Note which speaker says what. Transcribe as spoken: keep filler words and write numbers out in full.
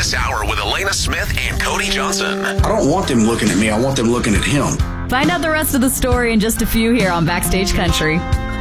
Speaker 1: this hour with Elena Smith and Cody Johnson.
Speaker 2: I don't want them looking at me. I want them looking at him.
Speaker 3: Find out the rest of the story in just a few here on Backstage Country.